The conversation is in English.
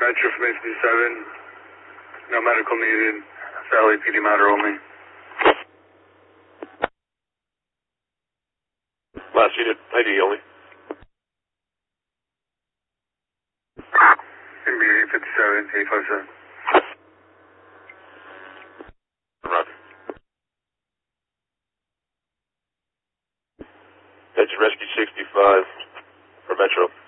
Metro from 87. No medical needed. It's LAPD matter only. Last unit, ID only. NBA 57, 857. Roger. That's Rescue 65 for Metro.